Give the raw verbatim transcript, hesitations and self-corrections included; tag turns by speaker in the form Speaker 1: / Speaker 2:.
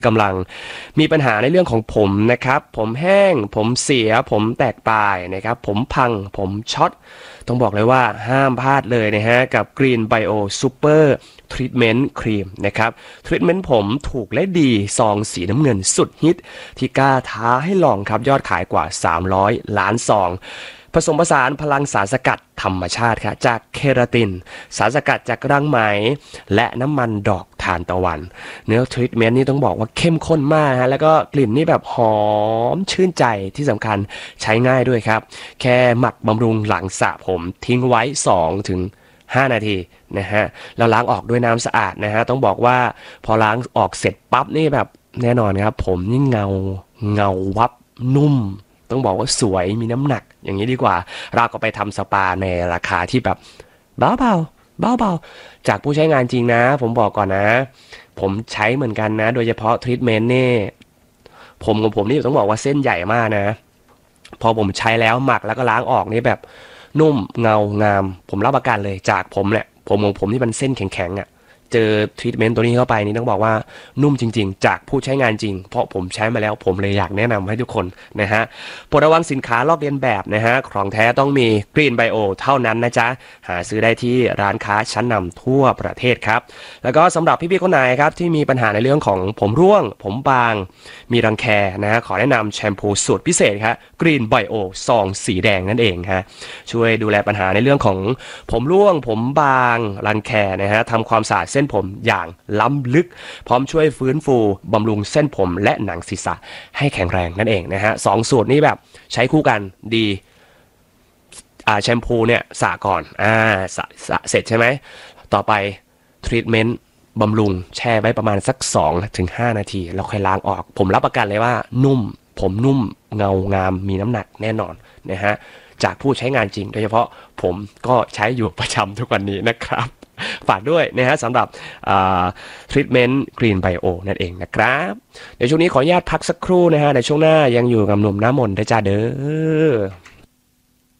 Speaker 1: กำลังมีปัญหาในเรื่องของผมนะครับผมแห้งผมเสียผมแตกปลายนะครับผมพังผมช็อตต้องบอกเลยว่าห้ามพลาดเลยนะฮะกับ Green Bio Super Treatment Cream นะครับทรีทเมนต์ผมถูกและดีซองสีน้ำเงินสุดฮิตที่กล้าท้าให้ลองครับยอดขายกว่าสามร้อยล้านซองผสมผสานพลังสารสกัดธรรมชาติครับจากเคราตินสารสกัดจากรังไหมและน้ำมันดอกทานตะวันเนื้อทรีทเมนต์นี่ต้องบอกว่าเข้มข้นมากฮะแล้วก็กลิ่นนี่แบบหอมชื่นใจที่สำคัญใช้ง่ายด้วยครับแค่หมักบำรุงหลังสระผมทิ้งไว้สองถึงห้านาทีนะฮะแล้วล้างออกด้วยน้ำสะอาดนะฮะต้องบอกว่าพอล้างออกเสร็จปั๊บนี่แบบแน่นอนครับผมนี่เงาเงาวับนุ่มต้องบอกว่าสวยมีน้ำหนักอย่างนี้ดีกว่าเราก็ไปทำสปาในราคาที่แบบเบาเบาเบาเบาจากผู้ใช้งานจริงนะผมบอกก่อนนะผมใช้เหมือนกันนะโดยเฉพาะทรีทเมนต์นี่ผมของผมนี่ต้องบอกว่าเส้นใหญ่มากนะพอผมใช้แล้วหมักแล้วก็ล้างออกนี่แบบนุ่มเงางามผมรับประกันเลยจากผมเนี่ยผมของผมที่มันเส้นแข็งๆอ่ะเจอทรีทเมนต์ตัวนี้เข้าไปนี่ต้องบอกว่านุ่มจริงๆจากผู้ใช้งานจริงเพราะผมใช้มาแล้วผมเลยอยากแนะนำให้ทุกคนนะฮะโปรดระวังสินค้าลอกเลียนแบบนะฮะของแท้ต้องมี Green Bio เท่านั้นนะจ๊ะหาซื้อได้ที่ร้านค้าชั้นนำทั่วประเทศครับแล้วก็สำหรับพี่ๆคนไหนครับที่มีปัญหาในเรื่องของผมร่วงผมบางมีรังแคนะฮะขอแนะนำแชมพูสูตรพิเศษครับ Green Bio ซองสีแดงนั่นเองฮะช่วยดูแลปัญหาในเรื่องของผมร่วงผมบางรังแคนะฮะทำความสะอาดเส้นผมอย่างล้ำลึกพร้อมช่วยฟื้นฟูบำรุงเส้นผมและหนังศีรษะให้แข็งแรงนั่นเองนะฮะสองสูตรนี้แบบใช้คู่กันดีอ่าแชมพูเนี่ยสระก่อนอ่าสระสระเสร็จใช่ไหมต่อไปทรีทเมนต์บำรุงแช่ไว้ประมาณสักสองถึงห้านาทีแล้วค่อยล้างออกผมรับประกันเลยว่านุ่มผมนุ่มเงางามมีน้ำหนักแน่นอนนะฮะจากผู้ใช้งานจริงโดยเฉพาะผมก็ใช้อยู่ประจำทุกวันนี้นะครับฝากด้วยนะฮะสำหรับทรีทเมนต์กรีนไบโอนั่นเองนะครับเดี๋ยวช่วงนี้ขออนุญาตพักสักครู่นะฮะในช่วงหน้ายังอยู่กับหนุ่มน้ำมนต์ได้จ้าเด้อ